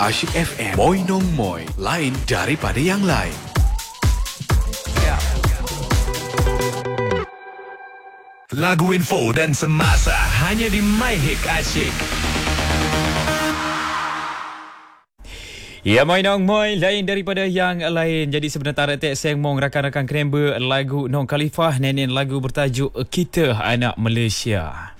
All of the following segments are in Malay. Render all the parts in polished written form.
Asyik FM. Moi Nong Moi, lain daripada yang lain. Lagu info dan semasa hanya di My Hit Asyik. Ya, Moi Nong Moi, lain daripada yang lain. Jadi sebentar Tek Seng Mong rakan-rakan Krember lagu Nong Khalifah, nyanyian lagu bertajuk Kita Anak Malaysia.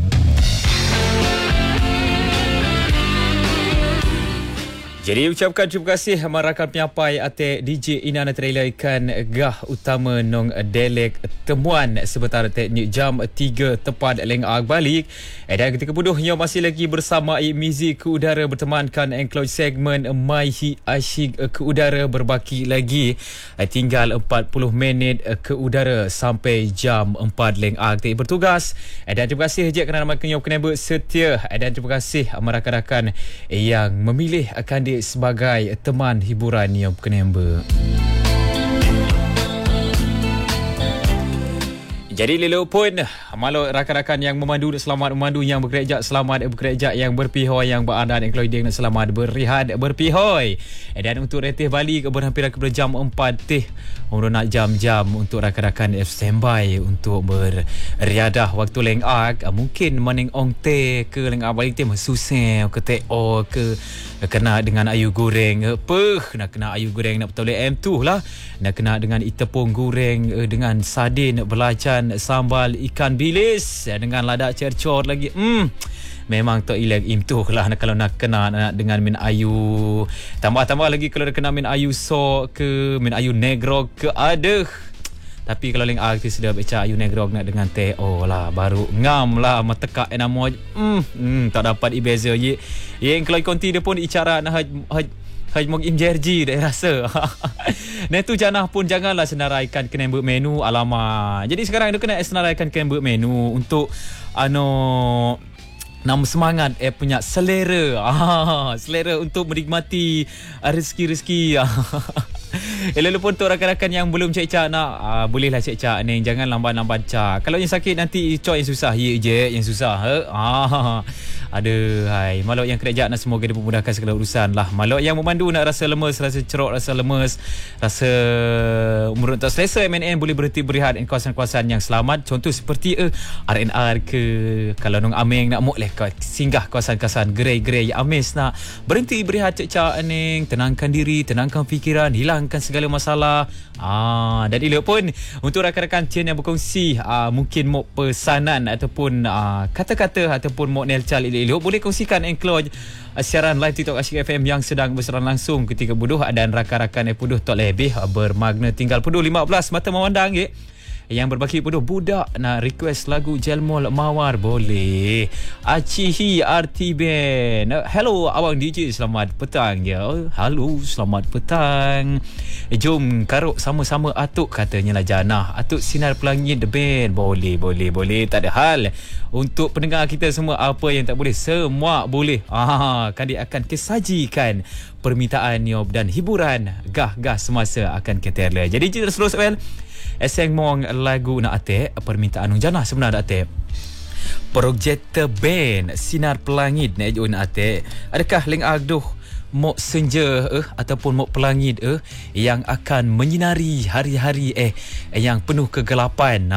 Jadi ucapkan terima kasih rakan penyapai Atek DJ Ina Trailer ikan gah utama Nong Delek temuan sebentar teknik jam 3 tepat leng balik. Dan ketika bodohnya masih lagi bersama Mizi ke udara bertemankan enclosed segmen My Hit Asyik ke udara berbaki lagi. Tinggal 40 minit ke udara sampai jam 4 leng Atek bertugas. Dan terima kasih je kerana makin setia dan terima kasih rakan-rakan yang memilih akan sebagai teman hiburan yang berkenemba. Jadi lelok pun malu rakan-rakan yang memandu selamat memandu, yang berkerja selamat berkerja, yang berpihoi yang berada including selamat berehat berpihoi. Dan untuk retih balik berhampir kepada jam 4 nak jam-jam untuk rakan-rakan standby untuk beriadah waktu lengak. Mungkin maning ong teh ke lengak balik teh susah ke teo ke kena dengan ayu goreng nak kena ayu goreng nak betul M tu lah, nak kena dengan tepung goreng dengan sardin belacan sambal ikan bilis dengan lada cercor lagi. Memang tak ilang imtuh lah kalau nak kena nak dengan min ayu. Tambah-tambah lagi kalau nak kena min ayu sok ke min ayu negro ke ada. Tapi kalau ling arti sedap baca ayu negro nak dengan teh lah baru ngam lah matekak enamo. Tak dapat ibeza ye. Yang kalau konti dia pun icara nak haj mog imjerji dah rasa. Nah tu janah pun janganlah senaraikan kena menu alamak. Jadi sekarang dia kena senaraikan kena menu untuk nama semangat punya selera. Selera untuk menikmati rezeki-rezeki. Lalu pun untuk rakan-rakan yang belum cek-cek nak bolehlah cek-cek ni, jangan lambat-lambat cak. Kalau yang sakit nanti cok yang susah ye je yang susah. Ada hai malok yang kerja nak semoga dipermudahkan segala urusan lah. Malok yang memandu nak rasa lemes, rasa cerok, rasa lemes, rasa umur tak selesa MNN boleh berhenti berehat di kawasan-kawasan yang selamat. Contoh seperti RNR ke kalau nong Ameng nak leh singgah kawasan-kawasan gerai-gerai amis nak berhenti berehat cek-cek ni, tenangkan diri, tenangkan fikiran, hilangkan segala masalah. Dan elok pun untuk rakan-rakan Cien yang berkongsi mungkin mau pesanan ataupun kata-kata ataupun mau nelcal elok boleh kongsikan enclose siaran live TikTok Asyik FM yang sedang bersiaran langsung ketika bodoh dan rakan-rakan puduh tak lebih bermakna tinggal puduh 15 mata memandang yang berbaki puduh budak nak request lagu Jelmol Mawar boleh. Acihi RT Band. Hello abang DJ, selamat petang ya. Halo, selamat petang. Jom karuk sama-sama atuk katanya lah Janah. Atuk Sinar Pelangi The Band. Boleh. Tak ada hal. Untuk pendengar kita semua apa yang tak boleh semua boleh. Kan dia akan kesajikan permintaan Nyob dan hiburan gah-gah semasa akan keterla. Jadi kita terus Seng Mong lagu nak Atek permintaan Janah sebenar Atek. Projector Band Sinar Pelangit nak Atek. Adakah leng agduh mok senja ataupun mok pelangit yang akan menyinari hari-hari yang penuh kegelapan.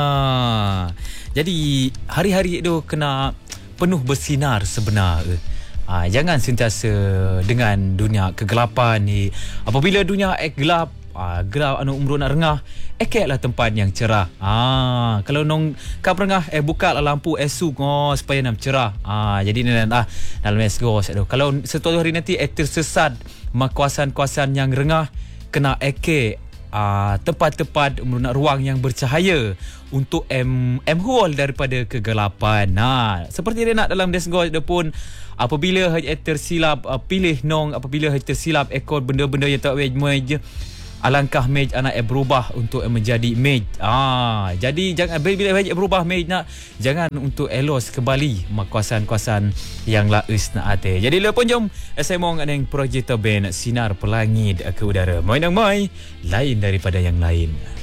Jadi hari-hari itu kena penuh bersinar sebenar. Jangan sentiasa dengan dunia kegelapan ni. Apabila dunia gelap, gelap umur nak rengah, ekeklah tempat yang cerah. Kalau nong kap rengah buka lah lampu esok supaya nam cerah. Jadi ni dalam esgo kalau satu hari nanti tersesat kawasan-kawasan yang rengah, kena tempat-tempat nak ruang yang bercahaya untuk hole daripada kegelapan. Seperti dia nak dalam desgo dia pun apabila tersilap pilih nong, apabila tersilap ekor benda-benda yang tak je alangkah mej anak berubah untuk menjadi mej. Jadi jangan bila mej berubah mej nak jangan untuk elos kembali kawasan-kawasan yang laus nak ate. Jadi lepas jom semong dengan Projector Band Sinar Pelangi ke udara. Moi nang moi lain daripada yang lain.